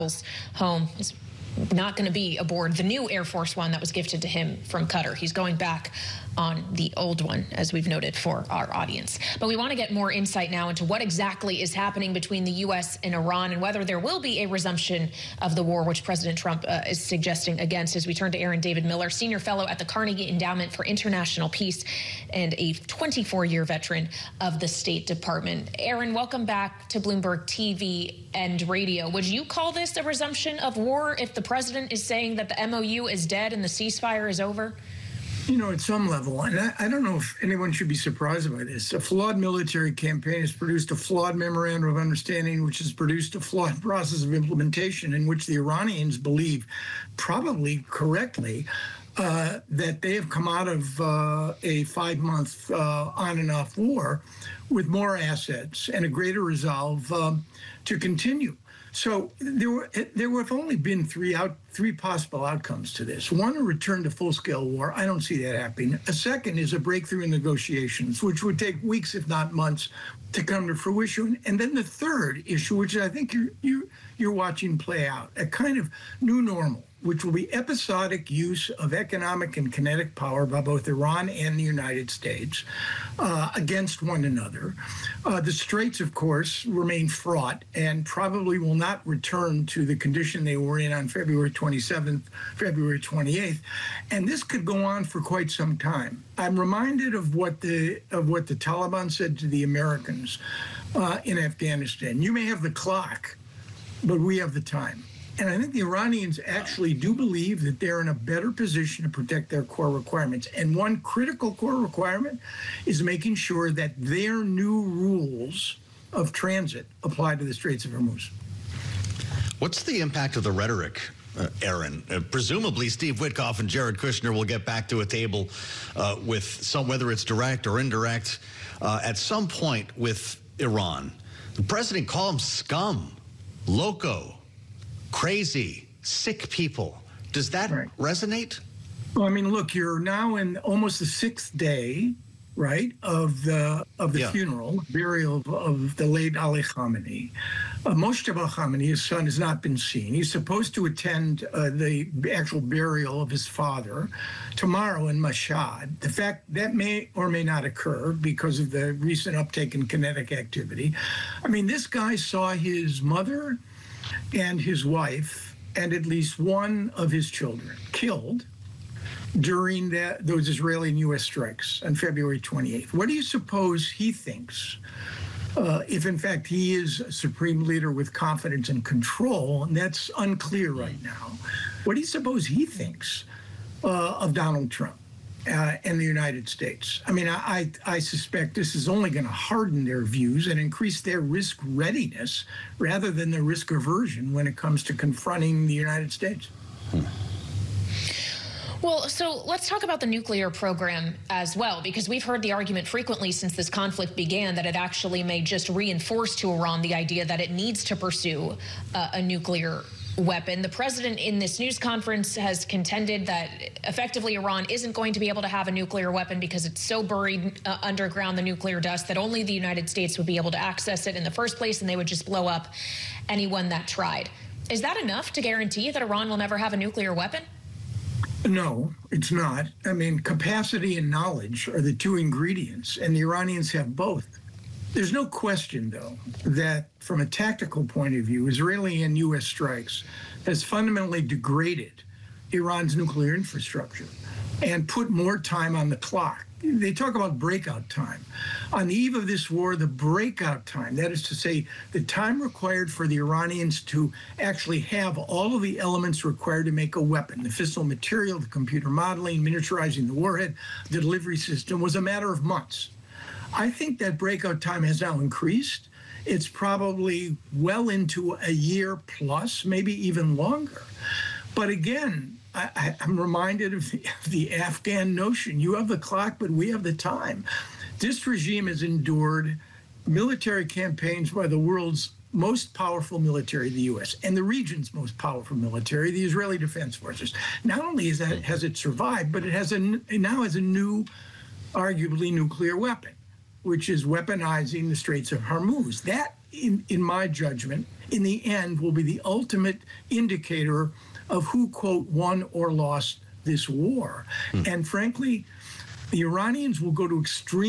home is not going to be aboard the new Air Force One that was gifted to him from Qatar. He's going back on the old one, as we've noted for our audience. But we want to get more insight now into what exactly is happening between the U.S. and Iran and whether there will be a resumption of the war, which President Trump is suggesting against, as we turn to Aaron David Miller, senior fellow at the Carnegie Endowment for International Peace and a 24-year veteran of the State Department. Aaron, welcome back to Bloomberg TV and radio. Would you call this a resumption of war if the president is saying that the MOU is dead and the ceasefire is over? You know, at some level, and I don't know if anyone should be surprised by this, a flawed military campaign has produced a flawed memorandum of understanding, which has produced a flawed process of implementation in which the Iranians believe, probably correctly, that they have come out of a 5-month on and off war with more assets and a greater resolve to continue. So there have only been three possible outcomes to this. One, a return to full-scale war. I don't see that happening. A second is a breakthrough in negotiations, which would take weeks, if not months, to come to fruition. And then the third issue, which I think you're watching play out, a kind of new normal, which will be episodic use of economic and kinetic power by both Iran and the United States against one another. The Straits, of course, remain fraught and probably will not return to the condition they were in on February 27th, February 28th. And this could go on for quite some time. I'm reminded of what the Taliban said to the Americans in Afghanistan. You may have the clock, but we have the time. And I think the Iranians actually do believe that they're in a better position to protect their core requirements. And one critical core requirement is making sure that their new rules of transit apply to the Straits of Hormuz. What's the impact of the rhetoric, Aaron? Presumably, Steve Witkoff and Jared Kushner will get back to a table with some, whether it's direct or indirect, at some point with Iran. The president called them scum, loco, crazy, sick people. Does that resonate? Well, I mean, look, you're now in almost the 6th day, right, of the funeral, burial of the late Ali Khamenei. Mojtaba Khamenei, his son, has not been seen. He's supposed to attend the actual burial of his father tomorrow in Mashhad. The fact that may or may not occur because of the recent uptake in kinetic activity. I mean, this guy saw his mother and his wife and at least one of his children killed during those Israeli and U.S. strikes on February 28th. What do you suppose he thinks, if in fact he is a supreme leader with confidence and control, and that's unclear right now, what do you suppose he thinks of Donald Trump and the United States? I mean, I suspect this is only going to harden their views and increase their risk readiness rather than their risk aversion when it comes to confronting the United States. Well, so let's talk about the nuclear program as well, because we've heard the argument frequently since this conflict began that it actually may just reinforce to Iran the idea that it needs to pursue a nuclear weapon. The president in this news conference has contended that effectively Iran isn't going to be able to have a nuclear weapon because it's so buried underground, the nuclear dust, that only the United States would be able to access it in the first place, and they would just blow up anyone that tried. Is that enough to guarantee that Iran will never have a nuclear weapon? No, it's not. I mean, capacity and knowledge are the two ingredients, and the Iranians have both. There's no question, though, that from a tactical point of view, Israeli and U.S. strikes has fundamentally degraded Iran's nuclear infrastructure and put more time on the clock. They talk about breakout time. On the eve of this war, the breakout time, that is to say, the time required for the Iranians to actually have all of the elements required to make a weapon, the fissile material, the computer modeling, miniaturizing the warhead, the delivery system, was a matter of months. I think that breakout time has now increased. It's probably well into a year plus, maybe even longer. But again, I'm reminded of the Afghan notion. You have the clock, but we have the time. This regime has endured military campaigns by the world's most powerful military, the U.S., and the region's most powerful military, the Israeli Defense Forces. Not only has it survived, but it now has a new, arguably nuclear weapon, which is weaponizing the Straits of Hormuz. That, in my judgment, in the end, will be the ultimate indicator of who, quote, won or lost this war. And frankly, the Iranians will go to extreme